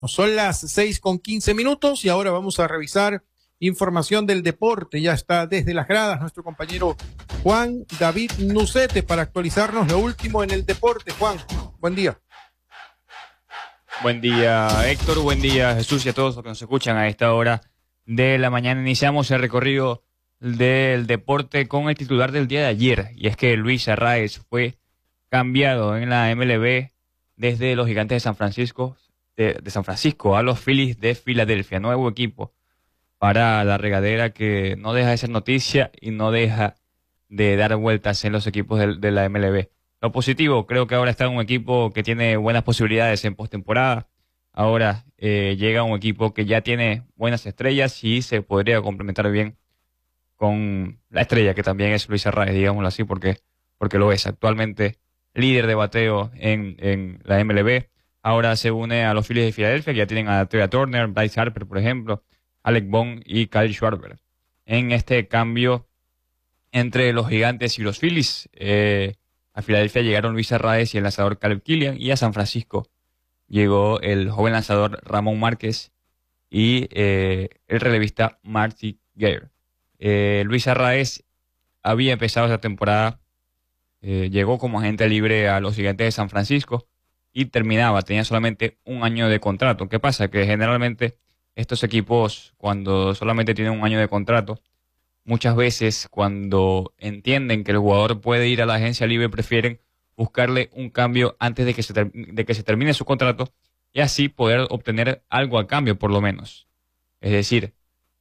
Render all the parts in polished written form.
Son las 6:15 y ahora vamos a revisar información del deporte. Ya está desde las gradas nuestro compañero Juan David Nucete para actualizarnos lo último en el deporte. Juan, buen día. Buen día, Héctor. Buen día, Jesús, y a todos los que nos escuchan a esta hora de la mañana. Iniciamos el recorrido del deporte con el titular del día de ayer, y es que Luis Arraez fue cambiado en la MLB desde los Gigantes de San Francisco, de San Francisco a los Phillies de Filadelfia, nuevo equipo para la regadera que no deja de ser noticia y no deja de dar vueltas en los equipos de la MLB. Lo positivo, creo que ahora está un equipo que tiene buenas posibilidades en postemporada. Ahora llega un equipo que ya tiene buenas estrellas y se podría complementar bien con la estrella que también es Luis Arraez, digámoslo así, porque lo es actualmente líder de bateo en la MLB. Ahora se une a los Phillies de Filadelfia, que ya tienen a Trea Turner, Bryce Harper, por ejemplo, Alec Bohm y Kyle Schwarber. En este cambio entre los Gigantes y los Phillies, a Filadelfia llegaron Luis Arraez y el lanzador Caleb Killian, y a San Francisco llegó el joven lanzador Ramón Márquez y el relevista Marty Gare. Luis Arraez había empezado esa temporada, llegó como agente libre a los Gigantes de San Francisco y tenía solamente un año de contrato. ¿Qué pasa? Que generalmente estos equipos, cuando solamente tienen un año de contrato, muchas veces cuando entienden que el jugador puede ir a la agencia libre, prefieren buscarle un cambio antes de que se termine su contrato y así poder obtener algo a cambio, por lo menos. Es decir,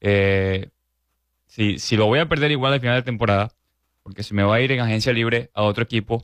si lo voy a perder igual al final de temporada, porque se me va a ir en agencia libre a otro equipo,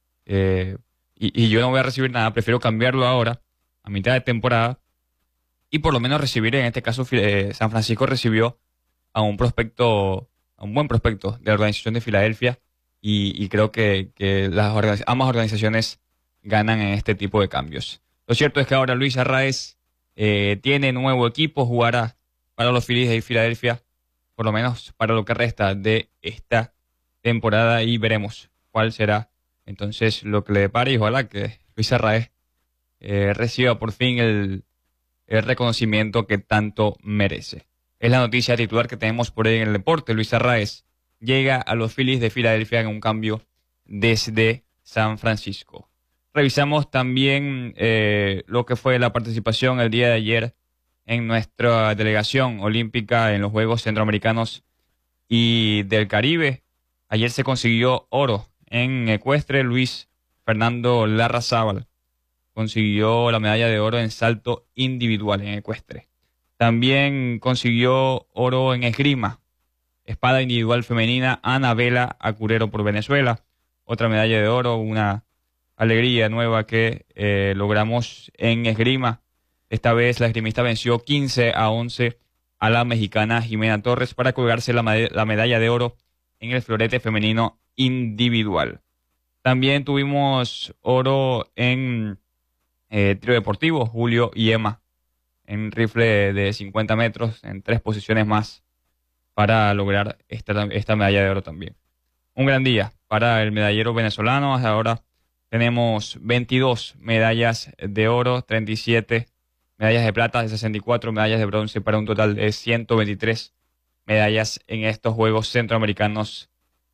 y yo no voy a recibir nada, prefiero cambiarlo ahora, a mitad de temporada, y por lo menos recibir, en este caso, San Francisco recibió a un buen prospecto de la organización de Filadelfia, y creo que ambas organizaciones ganan en este tipo de cambios. Lo cierto es que ahora Luis Arraez tiene nuevo equipo, jugará para los Phillies de Filadelfia, por lo menos para lo que resta de esta temporada, y veremos cuál será entonces lo que le depara, y ojalá que Luis Arraez reciba por fin el reconocimiento que tanto merece. Es la noticia titular que tenemos por ahí en el deporte. Luis Arraez llega a los Phillies de Filadelfia en un cambio desde San Francisco. Revisamos también lo que fue la participación el día de ayer en nuestra delegación olímpica en los Juegos Centroamericanos y del Caribe. Ayer se consiguió oro en ecuestre. Luis Fernando Larrazábal consiguió la medalla de oro en salto individual en ecuestre. También consiguió oro en esgrima, espada individual femenina, Anabela Acurero por Venezuela. Otra medalla de oro, una alegría nueva que logramos en esgrima. Esta vez la esgrimista venció 15-11 a la mexicana Jimena Torres para colgarse la medalla de oro en el florete femenino individual. También tuvimos oro en tiro deportivo, Julio y Emma, en rifle de 50 metros, en 3 posiciones más para lograr esta medalla de oro también. Un gran día para el medallero venezolano. Hasta ahora tenemos 22 medallas de oro, 37 medallas de plata, 64 medallas de bronce, para un total de 123 medallas en estos Juegos Centroamericanos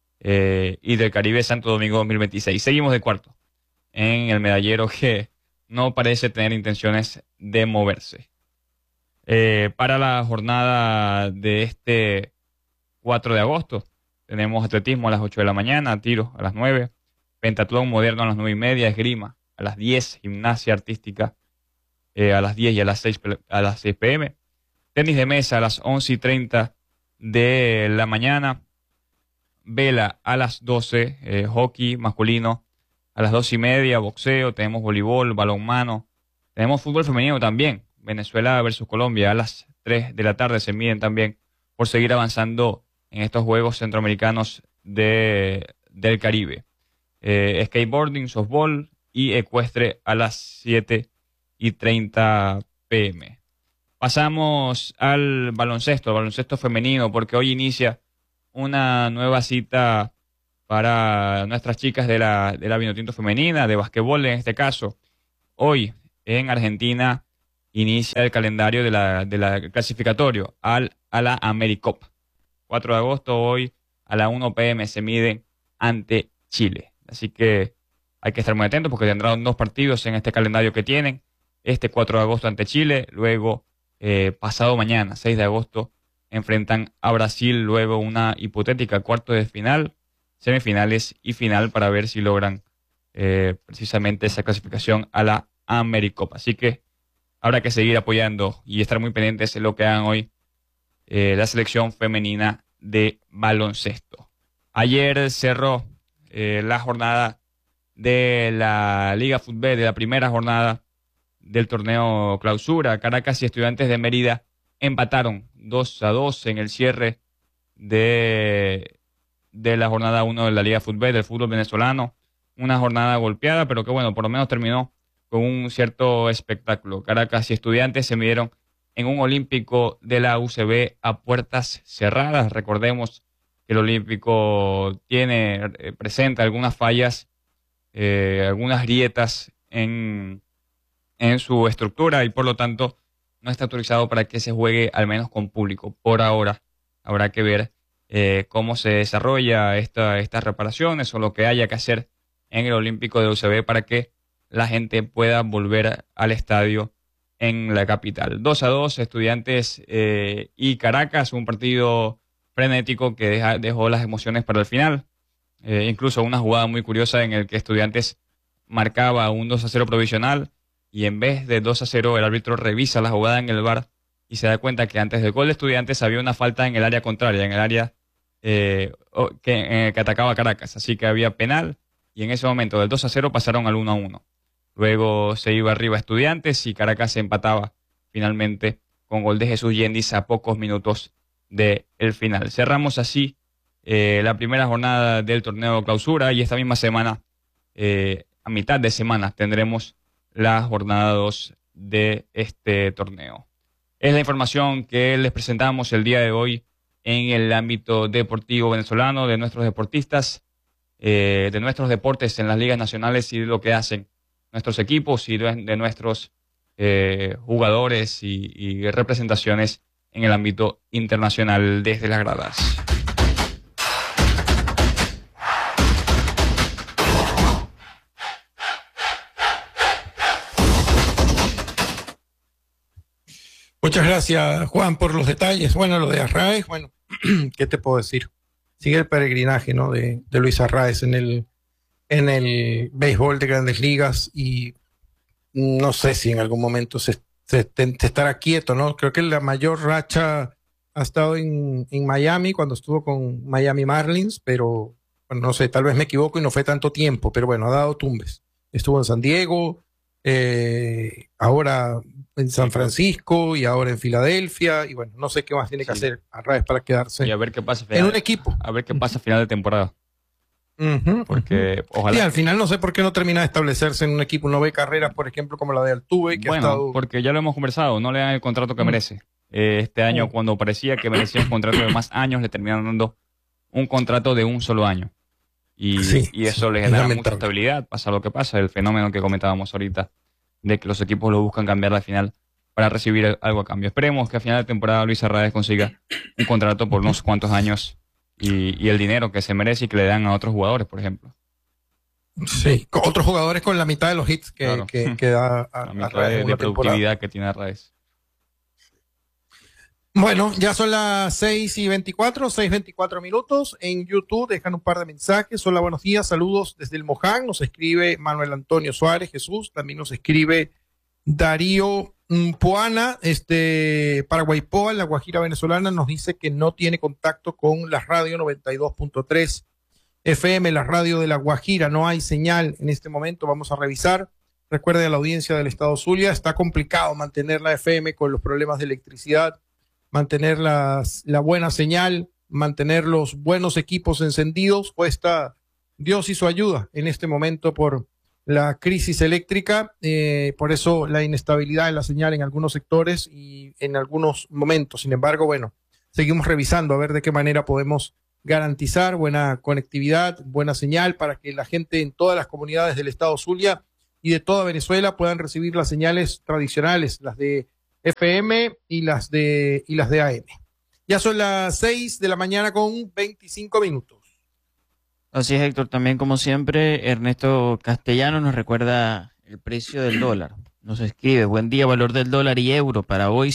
y del Caribe Santo Domingo 2026. Seguimos de cuarto en el medallero, que no parece tener intenciones de moverse. Para la jornada de este 4 de agosto tenemos atletismo a las 8 de la mañana, tiro a las 9, pentatlón moderno a las 9:30, esgrima a las 10, gimnasia artística a las 10 y a las 6 p.m., tenis de mesa a las 11:30 de la mañana, vela a las 12, hockey masculino a las 2:30, boxeo, tenemos voleibol, balonmano, tenemos fútbol femenino también. Venezuela versus Colombia a las 3 de la tarde se miden también por seguir avanzando en estos Juegos Centroamericanos del Caribe. Skateboarding, softball y ecuestre a las 7:30 p.m. Pasamos al baloncesto femenino, porque hoy inicia una nueva cita para nuestras chicas de la Vinotinto femenina, de basquetbol en este caso. Hoy en Argentina inicia el calendario de la clasificatorio a la AmeriCup. 4 de agosto, hoy a la 1 p.m. se mide ante Chile. Así que hay que estar muy atentos porque tendrán 2 partidos en este calendario que tienen. Este 4 de agosto ante Chile, luego pasado mañana, 6 de agosto, enfrentan a Brasil, luego una hipotética cuarto de final, semifinales y final para ver si logran precisamente esa clasificación a la AmeriCup. Así que habrá que seguir apoyando y estar muy pendientes de lo que hagan hoy la selección femenina de baloncesto. Ayer cerró la jornada de la Liga Fútbol, de la primera jornada del torneo Clausura. Caracas y Estudiantes de Mérida empataron 2-2 en el cierre de la jornada 1 de la Liga Fútbol del fútbol venezolano. Una jornada golpeada, pero que bueno, por lo menos terminó con un cierto espectáculo. Caracas y Estudiantes se midieron en un olímpico de la UCB a puertas cerradas. Recordemos que el olímpico presenta algunas fallas, algunas grietas en su estructura y por lo tanto no está autorizado para que se juegue al menos con público. Por ahora habrá que ver cómo se desarrolla estas reparaciones o lo que haya que hacer en el olímpico de UCB para que la gente pueda volver al estadio en la capital. 2-2, Estudiantes y Caracas, un partido frenético que dejó las emociones para el final. Incluso una jugada muy curiosa en el que Estudiantes marcaba un 2-0 provisional y en vez de 2-0 el árbitro revisa la jugada en el VAR y se da cuenta que antes del gol de Estudiantes había una falta en el área contraria, en el área que atacaba Caracas. Así que había penal y en ese momento del 2-0 pasaron al 1-1. Luego se iba arriba Estudiantes y Caracas se empataba finalmente con gol de Jesús Yendis a pocos minutos del final. Cerramos así la primera jornada del torneo Clausura y esta misma semana, a mitad de semana, tendremos la jornada 2 de este torneo. Es la información que les presentamos el día de hoy en el ámbito deportivo venezolano, de nuestros deportistas, de nuestros deportes en las ligas nacionales y de lo que hacen nuestros equipos y de nuestros jugadores y representaciones en el ámbito internacional desde las gradas. Muchas gracias, Juan, por los detalles. Bueno, lo de Arraez, bueno, ¿qué te puedo decir? Sigue el peregrinaje, ¿no? de Luis Arraez en el béisbol de Grandes Ligas y no sé si en algún momento se estará quieto, ¿no? Creo que la mayor racha ha estado en Miami cuando estuvo con Miami Marlins, pero bueno, no sé, tal vez me equivoco y no fue tanto tiempo, pero bueno, ha dado tumbes. Estuvo en San Diego, ahora en San Francisco y ahora en Filadelfia y bueno, no sé qué más tiene que hacer Arraez para quedarse y a ver qué pasa en un equipo. A ver qué pasa a final de temporada. Porque ojalá. Sí, al final no sé por qué no termina de establecerse en un equipo, no ve carreras, por ejemplo, como la de Altuve, que bueno, ha estado... porque ya lo hemos conversado, no le dan el contrato que merece. Este año, cuando parecía que merecía un contrato de más años, le terminaron dando un contrato de un solo año. Y eso le genera mucha estabilidad, pasa lo que pasa, el fenómeno que comentábamos ahorita, de que los equipos lo buscan cambiar al final para recibir algo a cambio. Esperemos que a final de temporada Luis Arraez consiga un contrato por unos cuantos años y el dinero que se merece y que le dan a otros jugadores, por ejemplo. Sí, otros jugadores con la mitad de los hits que da a la mitad Arraez de productividad que tiene Arraez. Bueno, ya son las 6:24 minutos. En YouTube dejan un par de mensajes. Hola, buenos días, saludos desde el Moján. Nos escribe Manuel Antonio Suárez Jesús. También nos escribe Darío Puana, Paraguaypoa, la Guajira venezolana, nos dice que no tiene contacto con la radio 92.3 FM, la radio de la Guajira. No hay señal en este momento. Vamos a revisar. Recuerde a la audiencia del estado Zulia, está complicado mantener la FM con los problemas de electricidad, mantener la buena señal, mantener los buenos equipos encendidos. Cuesta Dios y su ayuda en este momento por la crisis eléctrica, por eso la inestabilidad en la señal en algunos sectores y en algunos momentos. Sin embargo, bueno, seguimos revisando a ver de qué manera podemos garantizar buena conectividad, buena señal para que la gente en todas las comunidades del estado Zulia y de toda Venezuela puedan recibir las señales tradicionales, las de FM y las de AM. Ya son las 6 de la mañana con 25 minutos. Así es, Héctor. También, como siempre, Ernesto Castellano nos recuerda el precio del dólar. Nos escribe: buen día, valor del dólar y euro para hoy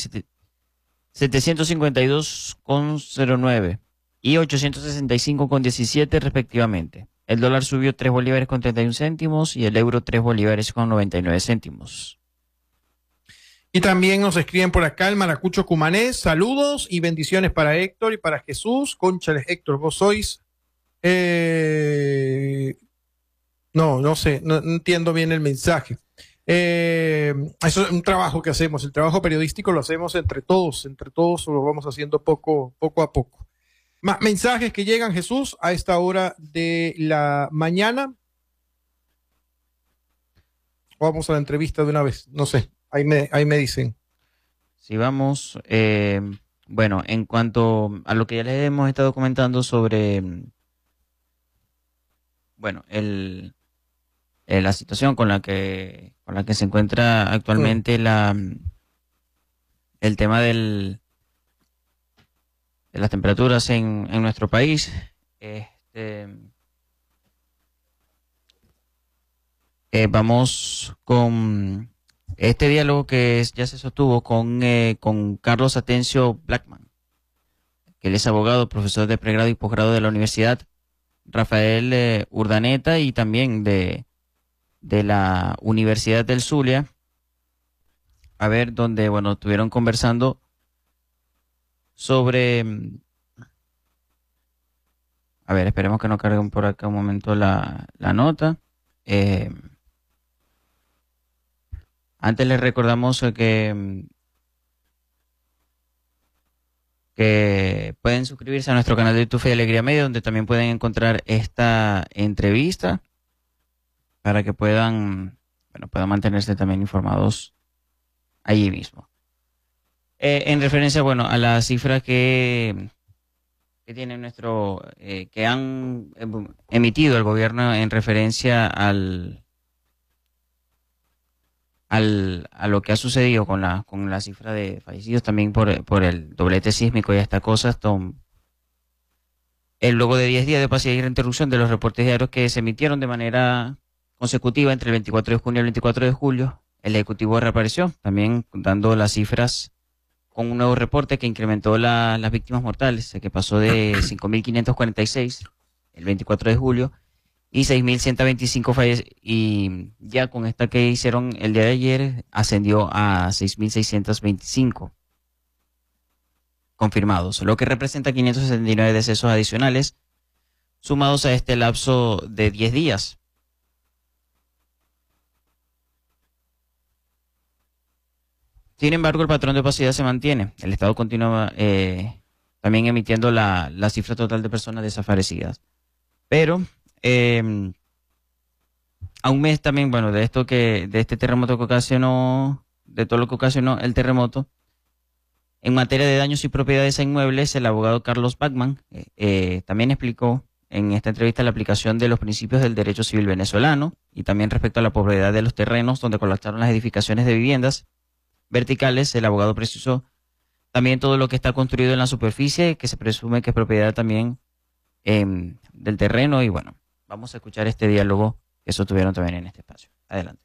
752,09 y 865,17 respectivamente. El dólar subió 3 bolívares con 31 céntimos y el euro 3 bolívares con 99 céntimos. Y también nos escriben por acá el Maracucho Cumanés: saludos y bendiciones para Héctor y para Jesús. Cónchales, Héctor, vos sois... no sé, no entiendo bien el mensaje. Eso es un trabajo que hacemos, el trabajo periodístico lo hacemos entre todos lo vamos haciendo poco a poco. Más mensajes que llegan, Jesús, a esta hora de la mañana. Vamos a la entrevista de una vez, no sé, ahí me dicen. Sí, vamos. Bueno, en cuanto a lo que ya les hemos estado comentando sobre, bueno, la situación con la que se encuentra actualmente el tema de las temperaturas en nuestro país. Vamos con este diálogo que ya se sostuvo con Carlos Atencio Blackman, que él es abogado, profesor de pregrado y posgrado de la Universidad Rafael Urdaneta y también de la Universidad del Zulia, a ver, donde, bueno, estuvieron conversando sobre... A ver, esperemos que no carguen por acá un momento la nota. Antes les recordamos que pueden suscribirse a nuestro canal de YouTube Fe y Alegría Media, donde también pueden encontrar esta entrevista para que puedan mantenerse también informados allí mismo. En referencia, bueno, a la cifra que tiene que han emitido el gobierno en referencia a lo que ha sucedido con la cifra de fallecidos, también por el doblete sísmico y estas cosas. Luego de 10 días de pasiva interrupción de los reportes diarios que se emitieron de manera consecutiva entre el 24 de junio y el 24 de julio, el Ejecutivo reapareció, también dando las cifras con un nuevo reporte que incrementó las víctimas mortales, que pasó de 5.546 el 24 de julio y 6.125 fallecidos, y ya con esta que hicieron el día de ayer ascendió a 6.625 confirmados, lo que representa 569 decesos adicionales sumados a este lapso de 10 días. Sin embargo, el patrón de opacidad se mantiene. El Estado continúa también emitiendo la cifra total de personas desaparecidas. Pero a un mes también, bueno, de este terremoto que ocasionó, de todo lo que ocasionó el terremoto, en materia de daños y propiedades a inmuebles, el abogado Carlos Blackman también explicó en esta entrevista la aplicación de los principios del derecho civil venezolano y también respecto a la propiedad de los terrenos donde colapsaron las edificaciones de viviendas verticales. El abogado precisó también todo lo que está construido en la superficie, que se presume que es propiedad también del terreno. Y bueno, vamos a escuchar este diálogo que sostuvieron también en este espacio. Adelante.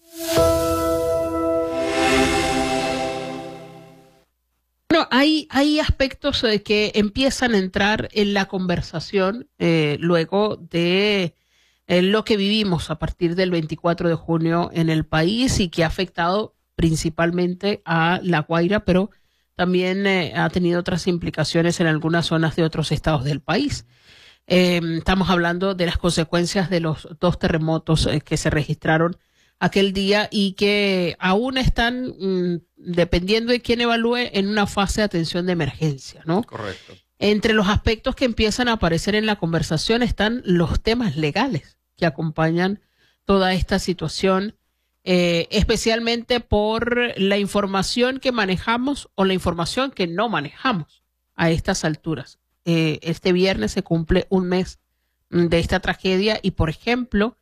Bueno, hay aspectos que empiezan a entrar en la conversación luego de lo que vivimos a partir del 24 de junio en el país y que ha afectado principalmente a La Guaira, pero también ha tenido otras implicaciones en algunas zonas de otros estados del país. Estamos hablando de las consecuencias de los 2 terremotos que se registraron aquel día y que aún están, dependiendo de quién evalúe, en una fase de atención de emergencia, ¿no? Correcto. Entre los aspectos que empiezan a aparecer en la conversación están los temas legales que acompañan toda esta situación, especialmente por la información que manejamos o la información que no manejamos a estas alturas. Este viernes se cumple un mes de esta tragedia y, por ejemplo,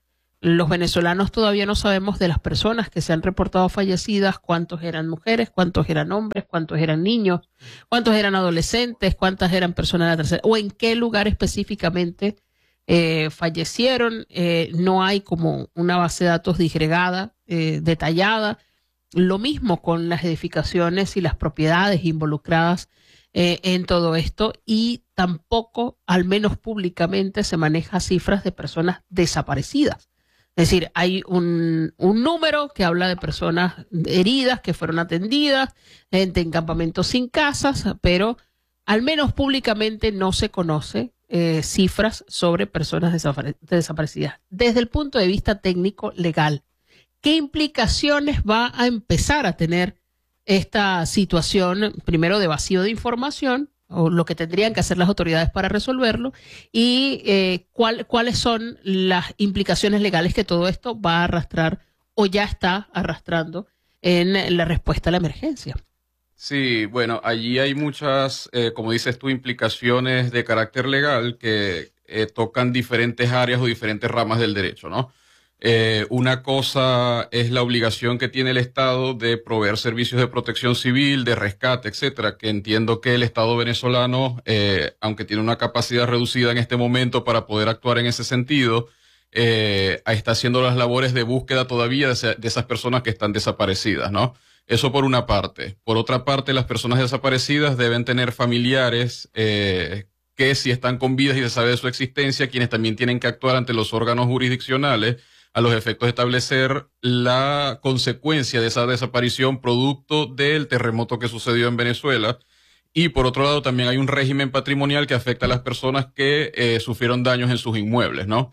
Los venezolanos todavía no sabemos de las personas que se han reportado fallecidas, cuántos eran mujeres, cuántos eran hombres, cuántos eran niños, cuántos eran adolescentes, cuántas eran personas de la tercera, o en qué lugar específicamente fallecieron. No hay como una base de datos disgregada, detallada. Lo mismo con las edificaciones y las propiedades involucradas en todo esto, y tampoco, al menos públicamente, se maneja cifras de personas desaparecidas. Es decir, hay un número que habla de personas heridas que fueron atendidas, gente en campamentos sin casas, pero al menos públicamente no se conoce cifras sobre personas desaparecidas. Desde el punto de vista técnico legal, ¿qué implicaciones va a empezar a tener esta situación, primero de vacío de información, o lo que tendrían que hacer las autoridades para resolverlo, y cuáles son las implicaciones legales que todo esto va a arrastrar o ya está arrastrando en la respuesta a la emergencia? Sí, bueno, allí hay muchas, como dices tú, implicaciones de carácter legal que tocan diferentes áreas o diferentes ramas del derecho, ¿no? Una cosa es la obligación que tiene el Estado de proveer servicios de protección civil, de rescate, etcétera, que entiendo que el Estado venezolano, aunque tiene una capacidad reducida en este momento para poder actuar en ese sentido, está haciendo las labores de búsqueda todavía de esas personas que están desaparecidas, ¿no? Eso por una parte. Por otra parte, las personas desaparecidas deben tener familiares que, si están con vida y se sabe de su existencia, quienes también tienen que actuar ante los órganos jurisdiccionales a los efectos de establecer la consecuencia de esa desaparición producto del terremoto que sucedió en Venezuela. Y por otro lado, también hay un régimen patrimonial que afecta a las personas que sufrieron daños en sus inmuebles, ¿no?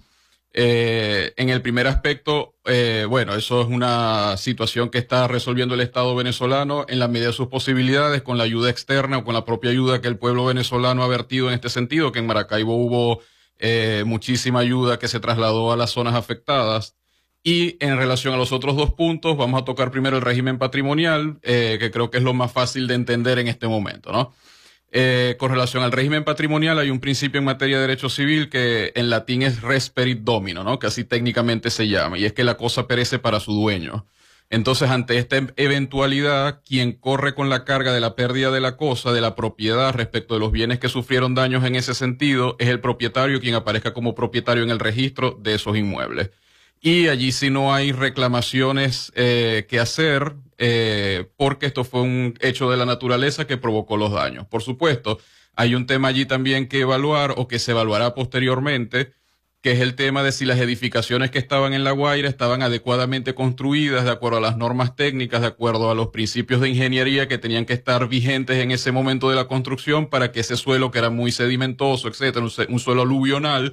En el primer aspecto, bueno, eso es una situación que está resolviendo el Estado venezolano en la medida de sus posibilidades, con la ayuda externa o con la propia ayuda que el pueblo venezolano ha vertido en este sentido, que en Maracaibo hubo muchísima ayuda que se trasladó a las zonas afectadas. Y en relación a los otros dos puntos, vamos a tocar primero el régimen patrimonial, que creo que es lo más fácil de entender en este momento, ¿no? Con relación al régimen patrimonial, hay un principio en materia de derecho civil que en latín es res perit domino, ¿no? Que así técnicamente se llama, y es que la cosa perece para su dueño. Entonces, ante esta eventualidad, quien corre con la carga de la pérdida de la cosa, de la propiedad respecto de los bienes que sufrieron daños en ese sentido, es el propietario quien aparezca como propietario en el registro de esos inmuebles. Y allí sí no hay reclamaciones que hacer, porque esto fue un hecho de la naturaleza que provocó los daños. Por supuesto, hay un tema allí también que evaluar, o que se evaluará posteriormente, que es el tema de si las edificaciones que estaban en La Guaira estaban adecuadamente construidas, de acuerdo a las normas técnicas, de acuerdo a los principios de ingeniería que tenían que estar vigentes en ese momento de la construcción, para que ese suelo, que era muy sedimentoso, etcétera, un suelo aluvional,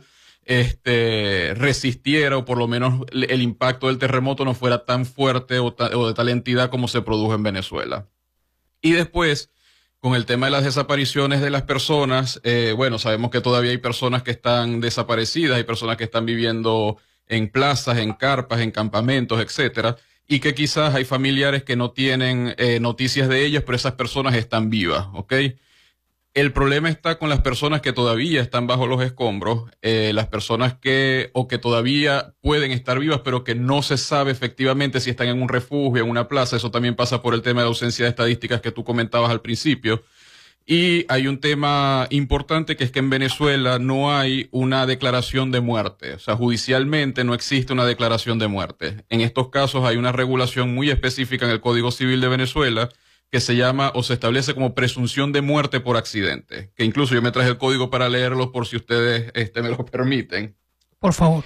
resistiera, o por lo menos el impacto del terremoto no fuera tan fuerte o de tal entidad como se produjo en Venezuela. Y después, con el tema de las desapariciones de las personas, bueno, sabemos que todavía hay personas que están desaparecidas, hay personas que están viviendo en plazas, en carpas, en campamentos, etcétera, y que quizás hay familiares que no tienen noticias de ellas, pero esas personas están vivas, ¿ok? El problema está con las personas que todavía están bajo los escombros, las personas que todavía pueden estar vivas, pero que no se sabe efectivamente si están en un refugio, en una plaza. Eso también pasa por el tema de la ausencia de estadísticas que tú comentabas al principio. Y hay un tema importante, que es que en Venezuela no hay una declaración de muerte. O sea, judicialmente no existe una declaración de muerte. En estos casos hay una regulación muy específica en el Código Civil de Venezuela, que se llama, o se establece como presunción de muerte por accidente, que incluso yo me traje el código para leerlo por si ustedes me lo permiten. Por favor.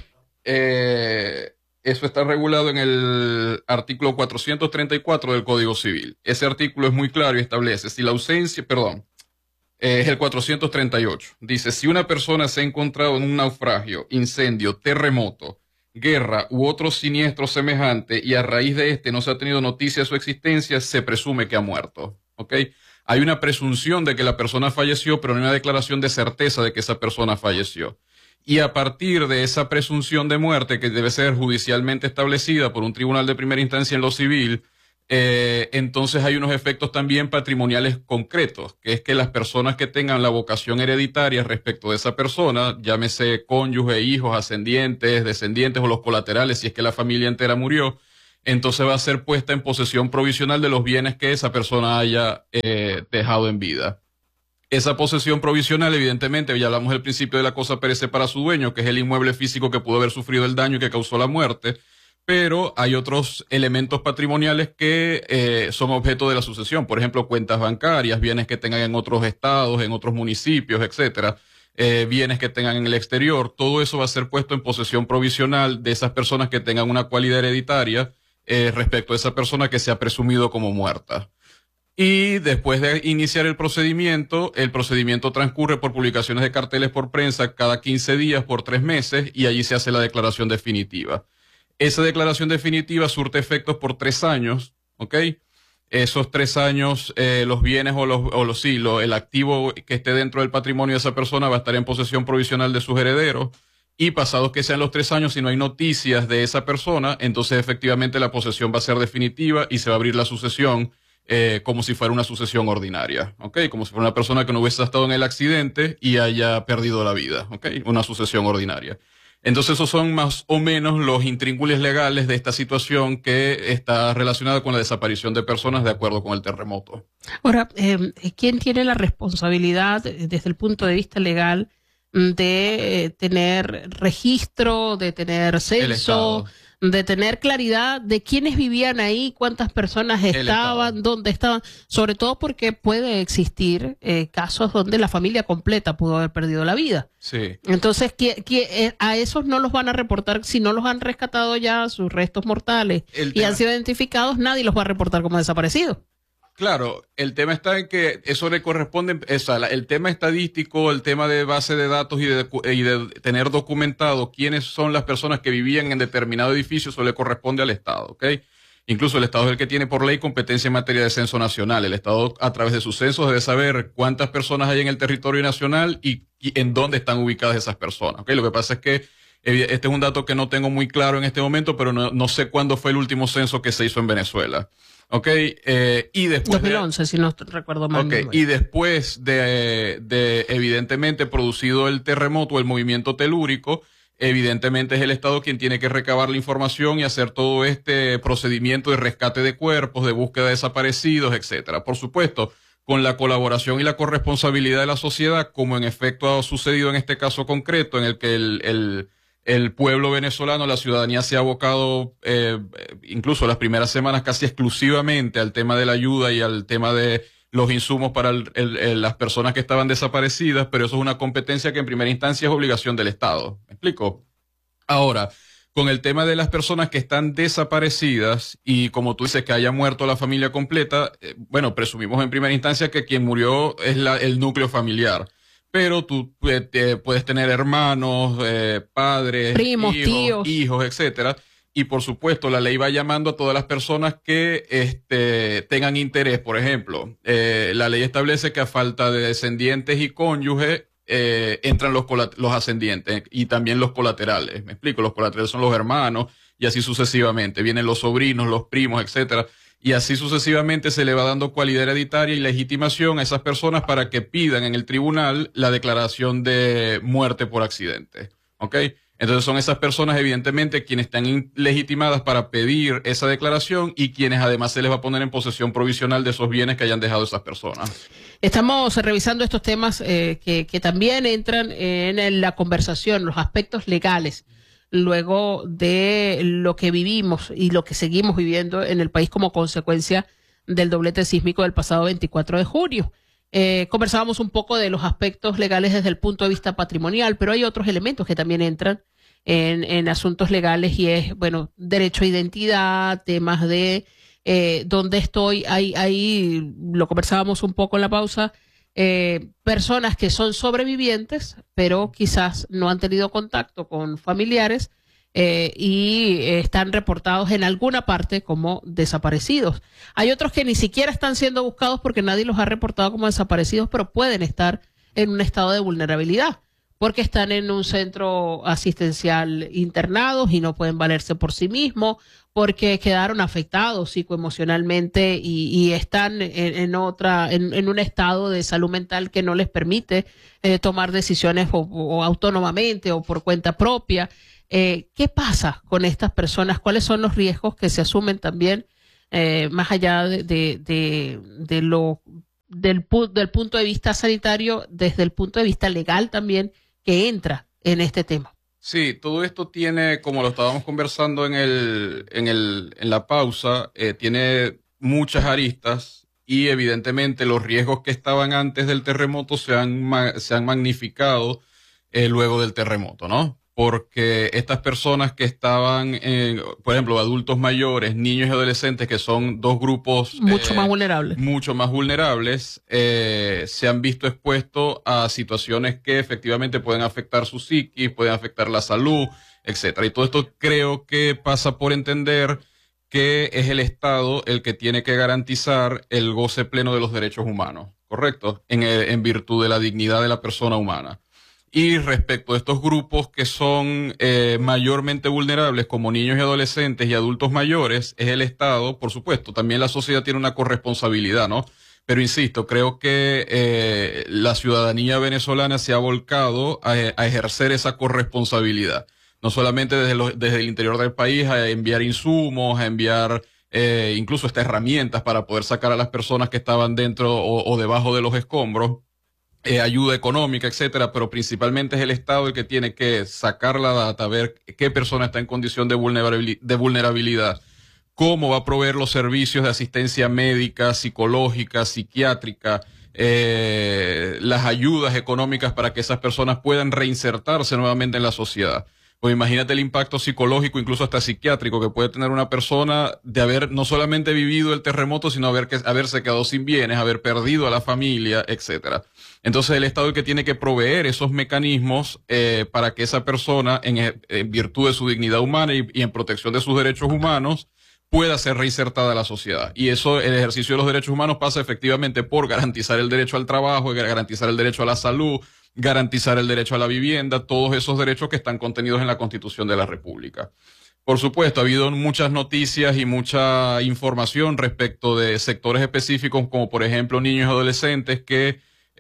Eso está regulado en el artículo 434 del Código Civil. Ese artículo es muy claro y establece, si la ausencia, es el 438. Dice, si una persona se ha encontrado en un naufragio, incendio, terremoto, guerra u otro siniestro semejante, y a raíz de este no se ha tenido noticia de su existencia, se presume que ha muerto. ¿Ok? Hay una presunción de que la persona falleció, pero no hay una declaración de certeza de que esa persona falleció. Y a partir de esa presunción de muerte, que debe ser judicialmente establecida por un tribunal de primera instancia en lo civil, entonces hay unos efectos también patrimoniales concretos, que es que las personas que tengan la vocación hereditaria respecto de esa persona, llámese cónyuge, hijos, ascendientes, descendientes o los colaterales, si es que la familia entera murió, entonces va a ser puesta en posesión provisional de los bienes que esa persona haya dejado en vida. Esa posesión provisional, evidentemente, ya hablamos del principio de la cosa perece para su dueño, que es el inmueble físico que pudo haber sufrido el daño y que causó la muerte, pero hay otros elementos patrimoniales que son objeto de la sucesión, por ejemplo, cuentas bancarias, bienes que tengan en otros estados, en otros municipios, etcétera, bienes que tengan en el exterior, todo eso va a ser puesto en posesión provisional de esas personas que tengan una cualidad hereditaria respecto a esa persona que se ha presumido como muerta. Y después de iniciar el procedimiento transcurre por publicaciones de carteles por prensa cada 15 días por 3 meses y allí se hace la declaración definitiva. Esa declaración definitiva surte efectos por 3 años, ¿ok? Esos 3 años, los bienes el activo que esté dentro del patrimonio de esa persona va a estar en posesión provisional de sus herederos. Y pasados que sean los 3 años, si no hay noticias de esa persona, entonces efectivamente la posesión va a ser definitiva y se va a abrir la sucesión como si fuera una sucesión ordinaria, ¿ok? Como si fuera una persona que no hubiese estado en el accidente y haya perdido la vida, ¿ok? Una sucesión ordinaria. Entonces esos son más o menos los intríngulis legales de esta situación que está relacionada con la desaparición de personas de acuerdo con el terremoto. Ahora, ¿quién tiene la responsabilidad desde el punto de vista legal de tener registro, de tener censo, de tener claridad de quiénes vivían ahí, cuántas personas estaban, dónde estaban? Sobre todo porque puede existir casos donde la familia completa pudo haber perdido la vida. Sí. Entonces, a esos no los van a reportar, si no los han rescatado ya sus restos mortales y han sido identificados, nadie los va a reportar como desaparecidos. Claro, el tema está en que eso le corresponde, el tema estadístico, el tema de base de datos y de tener documentado quiénes son las personas que vivían en determinado edificio, eso le corresponde al Estado, ¿ok? Incluso el Estado es el que tiene por ley competencia en materia de censo nacional. El Estado, a través de sus censos, debe saber cuántas personas hay en el territorio nacional y en dónde están ubicadas esas personas, ¿ok? Lo que pasa es que este es un dato que no tengo muy claro en este momento, pero no sé cuándo fue el último censo que se hizo en Venezuela. Ok, y después 2011, si no recuerdo mal. Okay, y después de evidentemente producido el terremoto, el movimiento telúrico, evidentemente es el Estado quien tiene que recabar la información y hacer todo este procedimiento de rescate de cuerpos, de búsqueda de desaparecidos, etcétera. Por supuesto, con la colaboración y la corresponsabilidad de la sociedad, como en efecto ha sucedido en este caso concreto, en el que el pueblo venezolano, la ciudadanía se ha abocado incluso las primeras semanas casi exclusivamente al tema de la ayuda y al tema de los insumos para las personas que estaban desaparecidas, pero eso es una competencia que en primera instancia es obligación del Estado. ¿Me explico? Ahora, con el tema de las personas que están desaparecidas y como tú dices que haya muerto la familia completa, bueno, presumimos en primera instancia que quien murió es el núcleo familiar. Pero tú puedes tener hermanos, padres, primos, tíos, hijos, etcétera. Y por supuesto, la ley va llamando a todas las personas que tengan interés. Por ejemplo, la ley establece que a falta de descendientes y cónyuges entran los ascendientes y también los colaterales. Me explico, los colaterales son los hermanos y así sucesivamente. Vienen los sobrinos, los primos, etcétera. Y así sucesivamente se le va dando cualidad hereditaria y legitimación a esas personas para que pidan en el tribunal la declaración de muerte por accidente. ¿Ok? Entonces son esas personas evidentemente quienes están legitimadas para pedir esa declaración y quienes además se les va a poner en posesión provisional de esos bienes que hayan dejado esas personas. Estamos revisando estos temas que también entran en la conversación, los aspectos legales, luego de lo que vivimos y lo que seguimos viviendo en el país como consecuencia del doblete sísmico del pasado 24 de junio. Conversábamos un poco de los aspectos legales desde el punto de vista patrimonial, pero hay otros elementos que también entran en asuntos legales y es, bueno, derecho a identidad, temas de dónde estoy, ahí lo conversábamos un poco en la pausa, personas que son sobrevivientes, pero quizás no han tenido contacto con familiares y están reportados en alguna parte como desaparecidos. Hay otros que ni siquiera están siendo buscados porque nadie los ha reportado como desaparecidos, pero pueden estar en un estado de vulnerabilidad. porque están en un centro asistencial internados y no pueden valerse por sí mismos, porque quedaron afectados psicoemocionalmente y están en un estado de salud mental que no les permite tomar decisiones o autónomamente o por cuenta propia. ¿Qué pasa con estas personas? ¿Cuáles son los riesgos que se asumen también más allá del punto de vista sanitario, desde el punto de vista legal también, que entra en este tema? Sí, todo esto tiene, como lo estábamos conversando en la pausa, tiene muchas aristas y evidentemente los riesgos que estaban antes del terremoto se han magnificado luego del terremoto, ¿no? Porque estas personas que estaban, por ejemplo, adultos mayores, niños y adolescentes, que son dos grupos mucho más vulnerables, se han visto expuestos a situaciones que efectivamente pueden afectar su psiquis, pueden afectar la salud, etcétera. Y todo esto creo que pasa por entender que es el Estado el que tiene que garantizar el goce pleno de los derechos humanos, ¿correcto? En virtud de la dignidad de la persona humana. Y respecto a estos grupos que son mayormente vulnerables, como niños y adolescentes y adultos mayores, es el Estado, por supuesto. También la sociedad tiene una corresponsabilidad, ¿no? Pero insisto, creo que la ciudadanía venezolana se ha volcado a ejercer esa corresponsabilidad. No solamente desde el interior del país, a enviar insumos, a enviar incluso estas herramientas para poder sacar a las personas que estaban dentro o debajo de los escombros. Ayuda económica, etcétera, pero principalmente es el Estado el que tiene que sacar la data, ver qué persona está en condición de vulnerabilidad, cómo va a proveer los servicios de asistencia médica, psicológica, psiquiátrica, las ayudas económicas para que esas personas puedan reinsertarse nuevamente en la sociedad. Pues imagínate el impacto psicológico, incluso hasta psiquiátrico, que puede tener una persona de haber no solamente vivido el terremoto, sino haberse quedado sin bienes, haber perdido a la familia, etcétera. Entonces el Estado es el que tiene que proveer esos mecanismos para que esa persona, en virtud de su dignidad humana y en protección de sus derechos humanos, pueda ser reinsertada a la sociedad. Y eso, el ejercicio de los derechos humanos pasa efectivamente por garantizar el derecho al trabajo, garantizar el derecho a la salud, garantizar el derecho a la vivienda, todos esos derechos que están contenidos en la Constitución de la República. Por supuesto, ha habido muchas noticias y mucha información respecto de sectores específicos, como por ejemplo niños y adolescentes que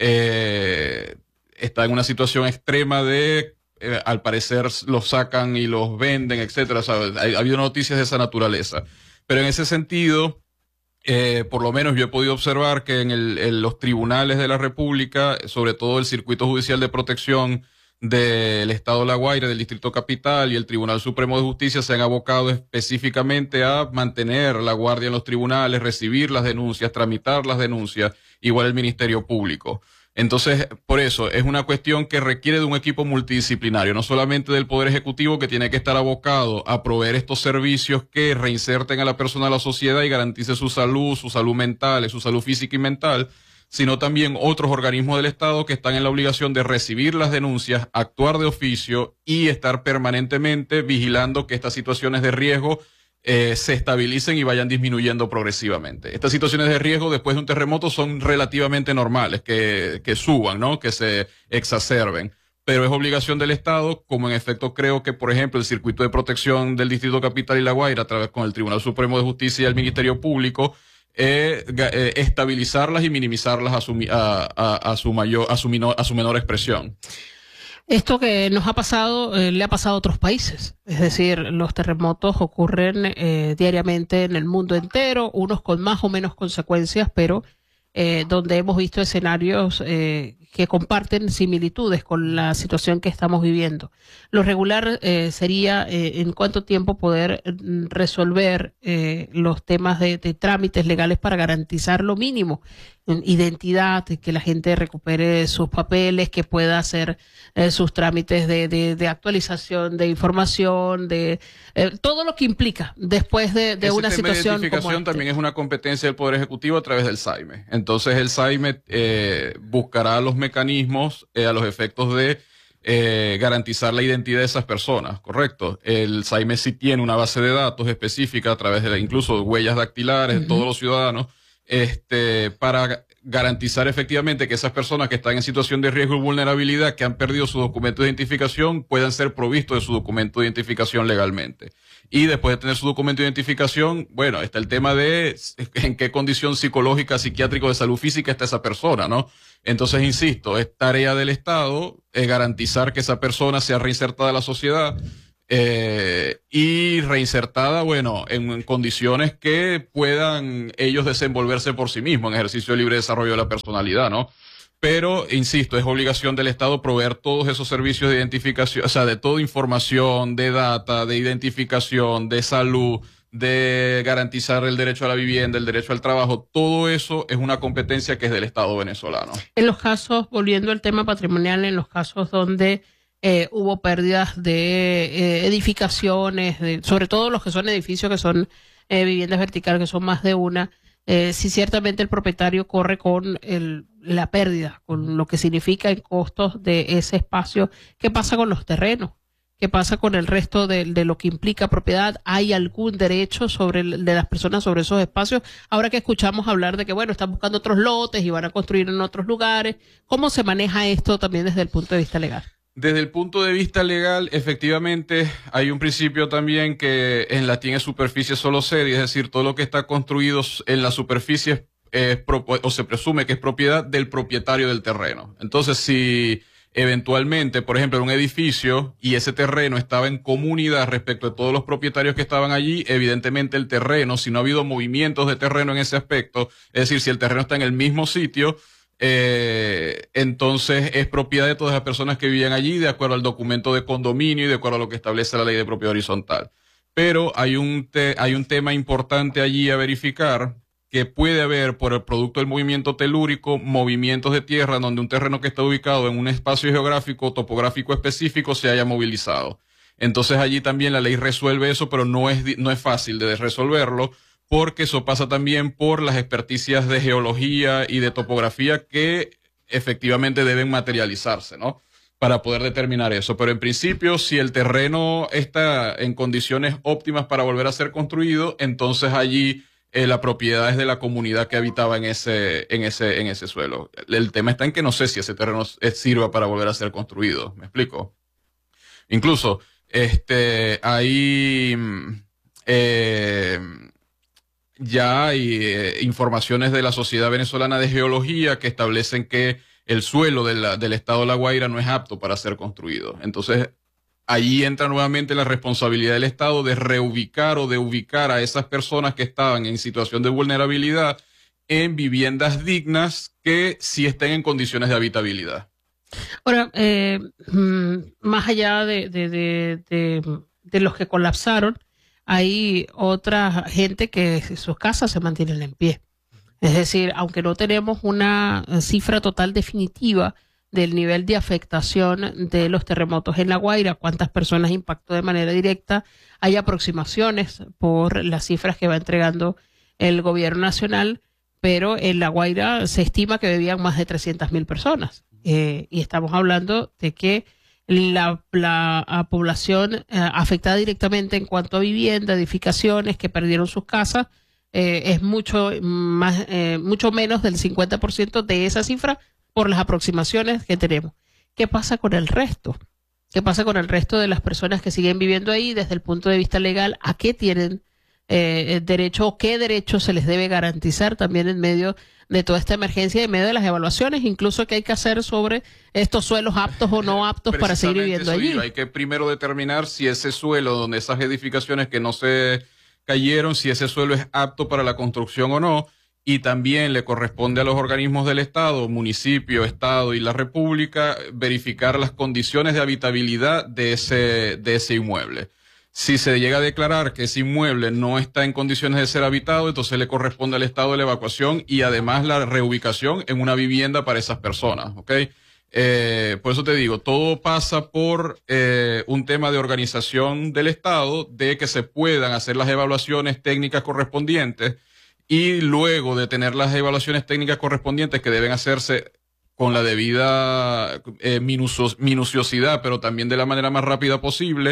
están en una situación extrema de, al parecer, los sacan y los venden, etcétera. O sea, ha habido noticias de esa naturaleza. Pero en ese sentido, por lo menos yo he podido observar que en los tribunales de la República, sobre todo el Circuito Judicial de Protección del Estado de La Guaira, del Distrito Capital y el Tribunal Supremo de Justicia, se han abocado específicamente a mantener la guardia en los tribunales, recibir las denuncias, tramitar las denuncias, igual el Ministerio Público. Entonces, por eso, es una cuestión que requiere de un equipo multidisciplinario, no solamente del Poder Ejecutivo, que tiene que estar abocado a proveer estos servicios que reinserten a la persona a la sociedad y garantice su salud mental, su salud física y mental, sino también otros organismos del Estado que están en la obligación de recibir las denuncias, actuar de oficio y estar permanentemente vigilando que estas situaciones de riesgo se estabilicen y vayan disminuyendo progresivamente. Estas situaciones de riesgo después de un terremoto son relativamente normales, que suban, ¿no? Que se exacerben. Pero es obligación del Estado, como en efecto creo que, por ejemplo, el Circuito de Protección del Distrito Capital y La Guaira, a través con el Tribunal Supremo de Justicia y el Ministerio Público, estabilizarlas y minimizarlas a su menor expresión. Esto que nos ha pasado, le ha pasado a otros países. Es decir, los terremotos ocurren diariamente en el mundo entero, unos con más o menos consecuencias, pero donde hemos visto escenarios que comparten similitudes con la situación que estamos viviendo. Lo regular sería en cuánto tiempo poder resolver los temas de trámites legales para garantizar lo mínimo, identidad, que la gente recupere sus papeles, que pueda hacer sus trámites de actualización de información, de todo lo que implica después de una situación como esta. Identificación también es una competencia del Poder Ejecutivo a través del SAIME. Entonces el SAIME buscará los mecanismos a los efectos de garantizar la identidad de esas personas, ¿correcto? El SAIME sí tiene una base de datos específica a través de incluso huellas dactilares de todos los ciudadanos, para garantizar efectivamente que esas personas que están en situación de riesgo y vulnerabilidad, que han perdido su documento de identificación, puedan ser provistos de su documento de identificación legalmente. Y después de tener su documento de identificación, bueno, está el tema de en qué condición psicológica, psiquiátrica o de salud física está esa persona, ¿no? Entonces, insisto, es tarea del Estado garantizar que esa persona sea reinsertada a la sociedad y reinsertada, bueno, en condiciones que puedan ellos desenvolverse por sí mismos en ejercicio de libre desarrollo de la personalidad, ¿no? Pero, insisto, es obligación del Estado proveer todos esos servicios de identificación, o sea, de toda información, de data, de identificación, de salud, de garantizar el derecho a la vivienda, el derecho al trabajo. Todo eso es una competencia que es del Estado venezolano. En los casos, volviendo al tema patrimonial, en los casos donde hubo pérdidas de edificaciones, sobre todo los que son edificios que son viviendas verticales, que son más de una, sí ciertamente el propietario corre con la pérdida, con lo que significa en costos de ese espacio. ¿Qué pasa con los terrenos? ¿Qué pasa con el resto de lo que implica propiedad? ¿Hay algún derecho de las personas sobre esos espacios? Ahora que escuchamos hablar de que, bueno, están buscando otros lotes y van a construir en otros lugares, ¿cómo se maneja esto también desde el punto de vista legal? Desde el punto de vista legal, efectivamente, hay un principio también que en latín es superficie solo sedi, es decir, todo lo que está construido en la superficie o se presume que es propiedad del propietario del terreno. Entonces, si eventualmente, por ejemplo, en un edificio y ese terreno estaba en comunidad respecto de todos los propietarios que estaban allí, evidentemente el terreno, si no ha habido movimientos de terreno en ese aspecto, es decir, si el terreno está en el mismo sitio, entonces es propiedad de todas las personas que vivían allí de acuerdo al documento de condominio y de acuerdo a lo que establece la ley de propiedad horizontal. Pero hay un tema importante allí a verificar, que puede haber por el producto del movimiento telúrico movimientos de tierra donde un terreno que está ubicado en un espacio geográfico topográfico específico se haya movilizado. Entonces allí también la ley resuelve eso, pero no es fácil de resolverlo, porque eso pasa también por las experticias de geología y de topografía que efectivamente deben materializarse, ¿no? Para poder determinar eso. Pero en principio, si el terreno está en condiciones óptimas para volver a ser construido, entonces allí la propiedad es de la comunidad que habitaba en ese suelo. El tema está en que no sé si ese terreno sirva para volver a ser construido. ¿Me explico? Incluso, ya hay informaciones de la Sociedad Venezolana de Geología que establecen que el suelo del estado de La Guaira no es apto para ser construido. Entonces, allí entra nuevamente la responsabilidad del Estado de reubicar o de ubicar a esas personas que estaban en situación de vulnerabilidad en viviendas dignas que sí estén en condiciones de habitabilidad. Ahora, más allá de los que colapsaron, hay otra gente que sus casas se mantienen en pie. Es decir, aunque no tenemos una cifra total definitiva del nivel de afectación de los terremotos en La Guaira, cuántas personas impactó de manera directa, hay aproximaciones por las cifras que va entregando el gobierno nacional, pero en La Guaira se estima que vivían más de 300.000 personas. Y estamos hablando de que la población afectada directamente en cuanto a vivienda, edificaciones que perdieron sus casas, es mucho menos del 50% de esa cifra por las aproximaciones que tenemos. ¿Qué pasa con el resto? ¿Qué pasa con el resto de las personas que siguen viviendo ahí desde el punto de vista legal? ¿A qué tienen derecho o qué derecho se les debe garantizar también en medio de toda esta emergencia y en medio de las evaluaciones, incluso que hay que hacer sobre estos suelos aptos o no aptos para seguir viviendo allí? Hay que primero determinar si ese suelo donde esas edificaciones que no se cayeron, si ese suelo es apto para la construcción o no, y también le corresponde a los organismos del Estado, municipio, Estado y la República, verificar las condiciones de habitabilidad de ese inmueble. Si se llega a declarar que ese inmueble no está en condiciones de ser habitado, entonces le corresponde al Estado la evacuación y además la reubicación en una vivienda para esas personas, ¿ok? Por eso te digo, todo pasa por un tema de organización del Estado, de que se puedan hacer las evaluaciones técnicas correspondientes y luego de tener las evaluaciones técnicas correspondientes que deben hacerse con la debida minuciosidad, pero también de la manera más rápida posible,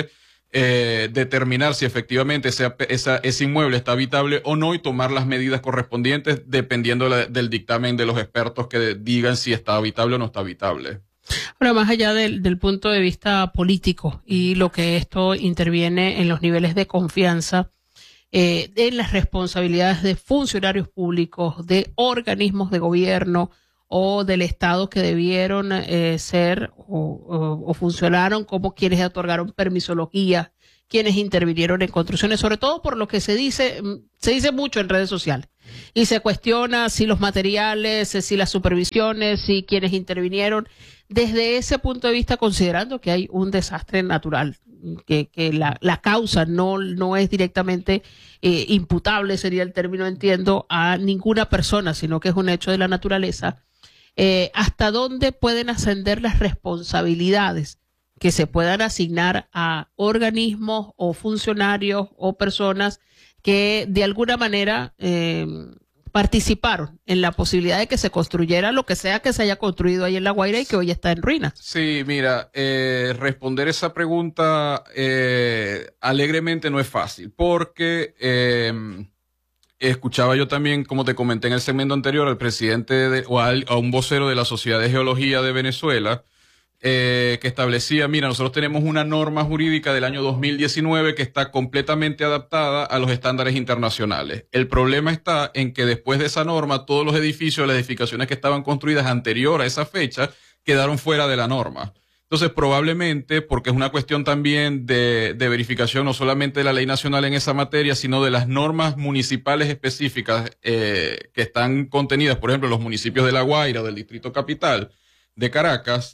determinar si efectivamente ese inmueble está habitable o no y tomar las medidas correspondientes dependiendo del dictamen de los expertos que digan si está habitable o no está habitable. Ahora, más allá del punto de vista político y lo que esto interviene en los niveles de confianza, en las responsabilidades de funcionarios públicos, de organismos de gobierno o del Estado que debieron ser o funcionaron como quienes otorgaron permisología, quienes intervinieron en construcciones, sobre todo por lo que se dice mucho en redes sociales. Y se cuestiona si los materiales, si las supervisiones, si quienes intervinieron, desde ese punto de vista, considerando que hay un desastre natural, que la causa no es directamente imputable, sería el término, entiendo, a ninguna persona, sino que es un hecho de la naturaleza. ¿Hasta dónde pueden ascender las responsabilidades que se puedan asignar a organismos o funcionarios o personas que de alguna manera participaron en la posibilidad de que se construyera lo que sea que se haya construido ahí en La Guaira y que hoy está en ruinas? Sí, mira, responder esa pregunta alegremente no es fácil, porque escuchaba yo también, como te comenté en el segmento anterior, al presidente a un vocero de la Sociedad de Geología de Venezuela, que establecía, mira, nosotros tenemos una norma jurídica del año 2019 que está completamente adaptada a los estándares internacionales. El problema está en que después de esa norma, todos los edificios, las edificaciones que estaban construidas anterior a esa fecha, quedaron fuera de la norma. Entonces, probablemente, porque es una cuestión también de verificación no solamente de la ley nacional en esa materia, sino de las normas municipales específicas que están contenidas, por ejemplo, en los municipios de La Guaira o del Distrito Capital de Caracas,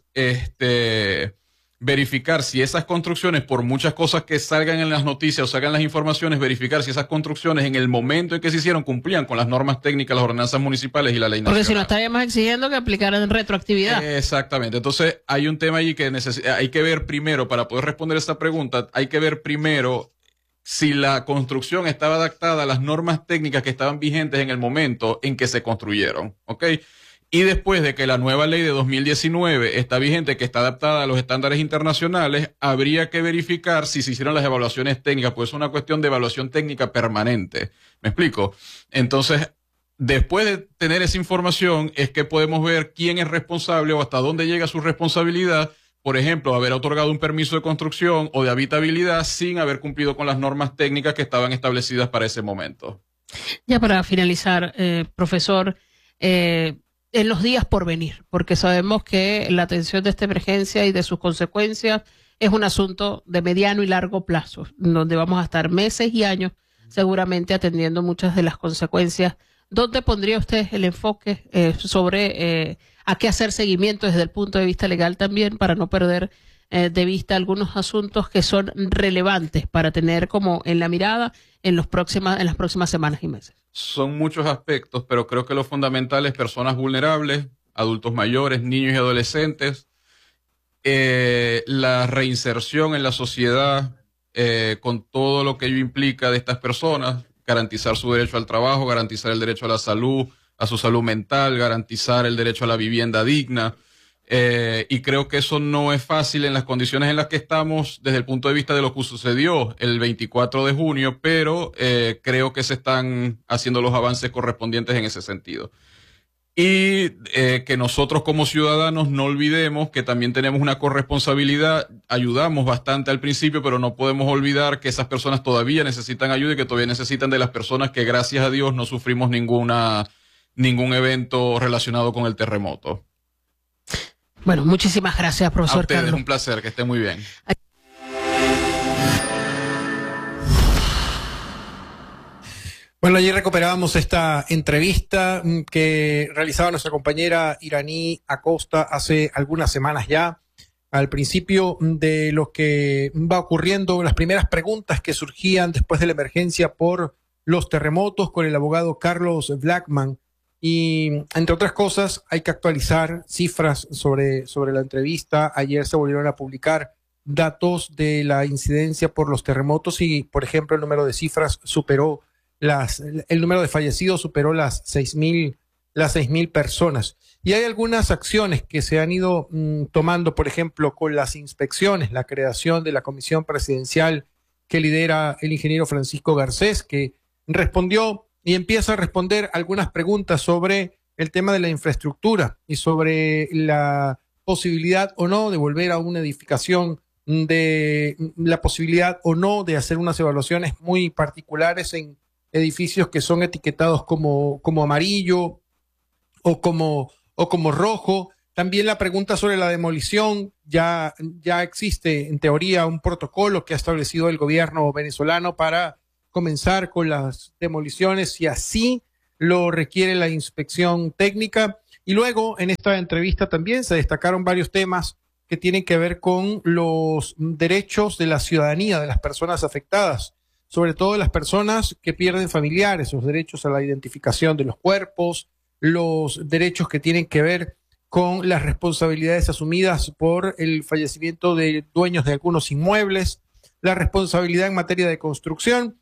verificar si esas construcciones, por muchas cosas que salgan en las noticias o salgan las informaciones, verificar si esas construcciones en el momento en que se hicieron cumplían con las normas técnicas, las ordenanzas municipales y la ley nacional. Porque si no estaríamos exigiendo que aplicaran retroactividad. Exactamente. Entonces hay un tema allí que hay que ver primero, para poder responder esa pregunta, hay que ver primero si la construcción estaba adaptada a las normas técnicas que estaban vigentes en el momento en que se construyeron, ¿ok? Y después de que la nueva ley de 2019 está vigente, que está adaptada a los estándares internacionales, habría que verificar si se hicieron las evaluaciones técnicas, pues es una cuestión de evaluación técnica permanente. ¿Me explico? Entonces, después de tener esa información, es que podemos ver quién es responsable o hasta dónde llega su responsabilidad. Por ejemplo, haber otorgado un permiso de construcción o de habitabilidad sin haber cumplido con las normas técnicas que estaban establecidas para ese momento. Ya para finalizar, profesor, en los días por venir, porque sabemos que la atención de esta emergencia y de sus consecuencias es un asunto de mediano y largo plazo, donde vamos a estar meses y años seguramente atendiendo muchas de las consecuencias. ¿Dónde pondría usted el enfoque sobre a qué hacer seguimiento desde el punto de vista legal también, para no perder de vista algunos asuntos que son relevantes para tener como en la mirada en las próximas semanas y meses? Son muchos aspectos, pero creo que lo fundamental es personas vulnerables, adultos mayores, niños y adolescentes, la reinserción en la sociedad con todo lo que ello implica de estas personas, garantizar su derecho al trabajo, garantizar el derecho a la salud, a su salud mental, garantizar el derecho a la vivienda digna. Y creo que eso no es fácil en las condiciones en las que estamos desde el punto de vista de lo que sucedió el 24 de junio, pero creo que se están haciendo los avances correspondientes en ese sentido. Y que nosotros como ciudadanos no olvidemos que también tenemos una corresponsabilidad. Ayudamos bastante al principio, pero no podemos olvidar que esas personas todavía necesitan ayuda y que todavía necesitan de las personas que, gracias a Dios, no sufrimos ningún evento relacionado con el terremoto. Bueno, muchísimas gracias, profesor. A ustedes, Carlos. un placer, que esté muy bien. Bueno, allí recuperábamos esta entrevista que realizaba nuestra compañera Iraní Acosta hace algunas semanas ya, al principio de lo que va ocurriendo, las primeras preguntas que surgían después de la emergencia por los terremotos con el abogado Carlos Blackman. Y entre otras cosas, hay que actualizar cifras sobre la entrevista. Ayer se volvieron a publicar datos de la incidencia por los terremotos y, por ejemplo, el número de cifras superó el número de fallecidos superó las 6,000 las 6.000 personas. Y hay algunas acciones que se han ido tomando, por ejemplo, con las inspecciones, la creación de la comisión presidencial que lidera el ingeniero Francisco Garcés, que respondió y empieza a responder algunas preguntas sobre el tema de la infraestructura y sobre la posibilidad o no de volver a una edificación, de la posibilidad o no de hacer unas evaluaciones muy particulares en edificios que son etiquetados como amarillo o como rojo. También la pregunta sobre la demolición. Ya existe en teoría un protocolo que ha establecido el gobierno venezolano para comenzar con las demoliciones si así lo requiere la inspección técnica. Y luego en esta entrevista también se destacaron varios temas que tienen que ver con los derechos de la ciudadanía, de las personas afectadas, sobre todo de las personas que pierden familiares, los derechos a la identificación de los cuerpos, los derechos que tienen que ver con las responsabilidades asumidas por el fallecimiento de dueños de algunos inmuebles, la responsabilidad en materia de construcción